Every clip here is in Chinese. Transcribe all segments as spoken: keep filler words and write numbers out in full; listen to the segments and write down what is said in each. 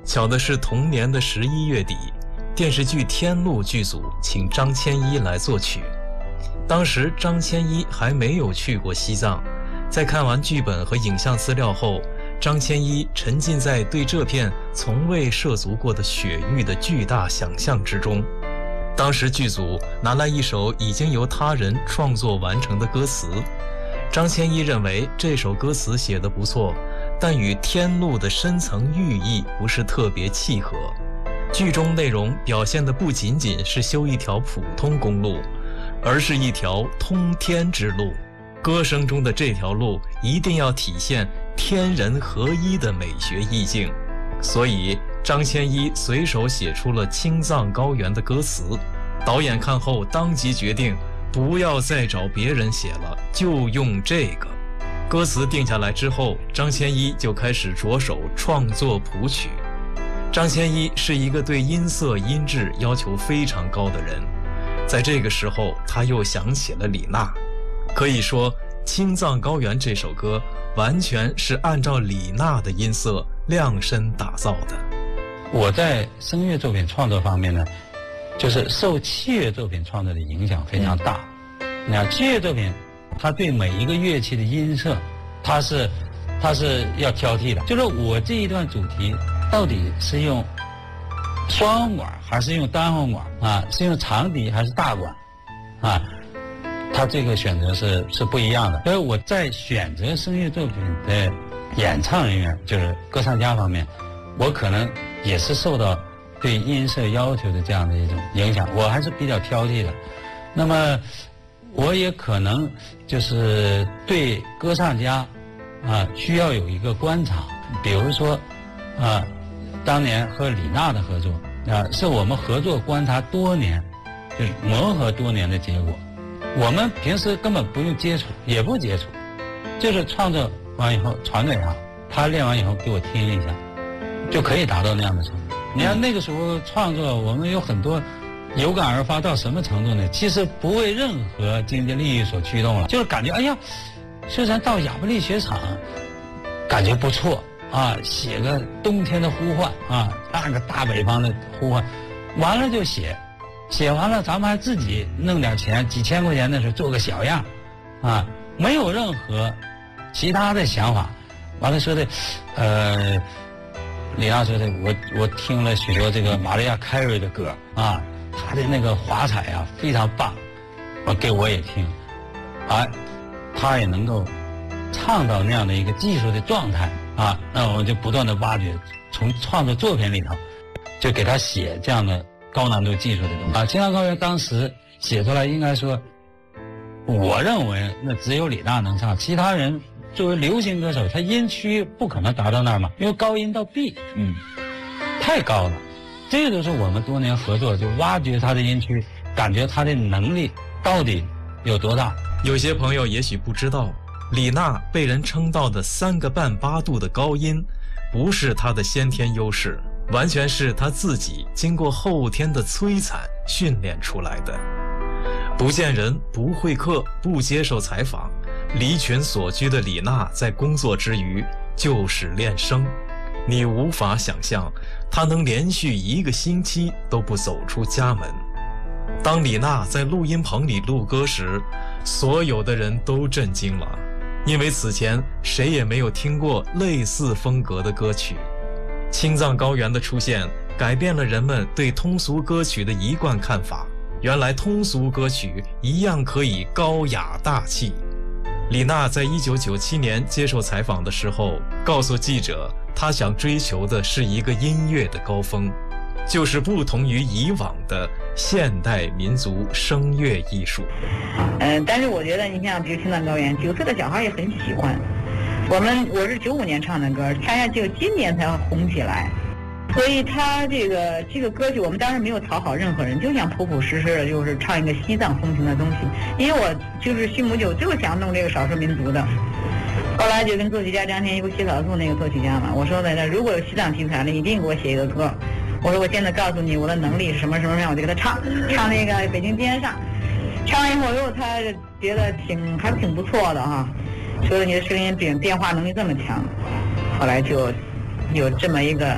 巧的是同年的十一月底，电视剧《天路》剧组请张千一来作曲。当时张千一还没有去过西藏，在看完剧本和影像资料后，张千一沉浸在对这片从未涉足过的雪域的巨大想象之中。当时剧组拿来一首已经由他人创作完成的歌词，张千一认为这首歌词写得不错，但与天路的深层寓意不是特别契合。剧中内容表现的不仅仅是修一条普通公路，而是一条通天之路。歌声中的这条路一定要体现天人合一的美学意境，所以张千一随手写出了青藏高原的歌词。导演看后当即决定不要再找别人写了，就用这个。歌词定下来之后，张千一就开始着手创作谱曲。张千一是一个对音色音质要求非常高的人，在这个时候他又想起了李娜。可以说《青藏高原》这首歌完全是按照李娜的音色量身打造的。 我在声乐作品创作方面呢，就是受器乐作品创作的影响非常大。你看器乐作品，它对每一个乐器的音色，它是它是要挑剔的。就是我这一段主题到底是用双簧管还是用单簧管啊？是用长笛还是大管啊？他这个选择是是不一样的。所以我在选择声乐作品的演唱人员，就是歌唱家方面，我可能也是受到对音色要求的这样的一种影响，我还是比较挑剔的。那么我也可能就是对歌唱家啊需要有一个观察，比如说啊当年和李娜的合作啊，是我们合作观察多年，就是磨合多年的结果。我们平时根本不用接触，也不接触，就是创作完以后传给他，他练完以后给我听一下，就可以达到那样的程度。你看那个时候创作，我们有很多有感而发到什么程度呢？其实不为任何经济利益所驱动了，就是感觉哎呀，虽然到亚布力雪场，感觉不错啊，写个冬天的呼唤啊，那个大北方的呼唤，完了就写。写完了，咱们还自己弄点钱，几千块钱的时候做个小样，啊，没有任何其他的想法。完了说的，呃，李娜说的，我我听了许多这个玛利亚凯瑞的歌啊，她的那个华彩啊非常棒，我给我也听，啊，她也能够唱到那样的一个技术的状态啊，那我就不断的挖掘，从创作作品里头，就给她写这样的高难度技术的东西啊。青藏高原当时写出来，应该说，我认为那只有李娜能唱，其他人作为流行歌手，他音区不可能达到那儿嘛，因为高音到 B， 嗯，太高了。这个就是我们多年合作，就挖掘他的音区，感觉他的能力到底有多大。 有些朋友也许不知道，李娜被人称道的三个半八度的高音，不是她的先天优势，完全是他自己经过后天的摧残训练出来的。不见人，不会客，不接受采访，离群所居的李娜在工作之余就是练声。你无法想象，她能连续一个星期都不走出家门。当李娜在录音棚里录歌时，所有的人都震惊了，因为此前谁也没有听过类似风格的歌曲。青藏高原的出现改变了人们对通俗歌曲的一贯看法，原来通俗歌曲一样可以高雅大气。李娜在一九九七年接受采访的时候告诉记者，她想追求的是一个音乐的高峰，就是不同于以往的现代民族声乐艺术。 嗯，但是我觉得你像比如青藏高原，九岁的小孩也很喜欢。我们我是九五年唱的歌，恰恰就今年才红起来，所以他这个这个歌曲我们当时没有讨好任何人，就想朴朴实实的，就是唱一个西藏风情的东西。因为我就是心目就就想弄这个少数民族的。后来就跟作曲家张天一不写草素那个作曲家嘛，我说的如果有西藏题材的，一定给我写一个歌。我说我现在告诉你我的能力是什么什么样，我就给他唱唱那个北京边上。唱完以后，又他觉得挺还挺不错的哈。说你的声音变变化能力这么强，后来就有这么一个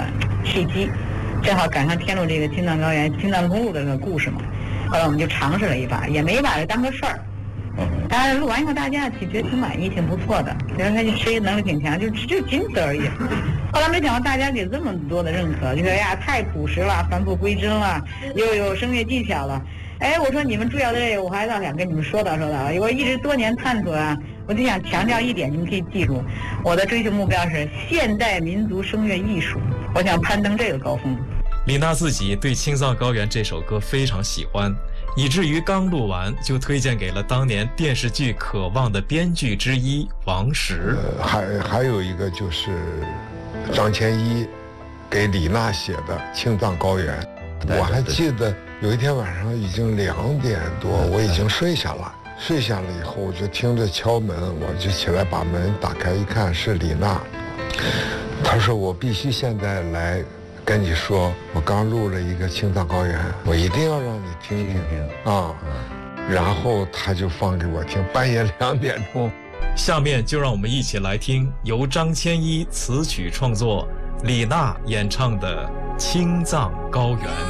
契机，正好赶上天路这个青藏高原、青藏公路的这个故事嘛。后来我们就尝试了一把，也没把这当个事儿。当然录完以后，大家其实觉得挺满意，挺不错的，觉得他实验能力挺强，就就仅此而已。后来没想到大家给这么多的认可，就说呀太朴实了，返璞归真了，又有声乐技巧了。哎，我说你们主要的这个，我还倒想跟你们说道说道。我一直多年探索啊，我就想强调一点，你们可以记住，我的追求目标是现代民族声乐艺术，我想攀登这个高峰。 李娜自己对《青藏高原》这首歌非常喜欢，以至于刚录完就推荐给了当年电视剧《渴望》的编剧之一王石。 呃、还还有一个就是张千一给李娜写的《青藏高原》，我还记得有一天晚上已经两点多，我已经睡下了。睡下了以后，我就听着敲门，我就起来把门打开一看，是李娜。她说：“我必须现在来跟你说，我刚录了一个青藏高原，我一定要让你听听啊。”然后他就放给我听，半夜两点钟。 下面就让我们一起来听由张千一词曲创作、李娜演唱的《青藏高原》。